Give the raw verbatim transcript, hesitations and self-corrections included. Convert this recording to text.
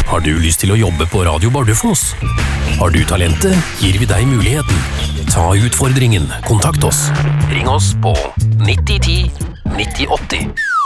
Har du lyst til å jobbe på Radio Bardufoss? Har du talentet, gir vi deg muligheten. Ta utfordringen. Kontakt oss. Ring oss på nitti ti nitti åtti.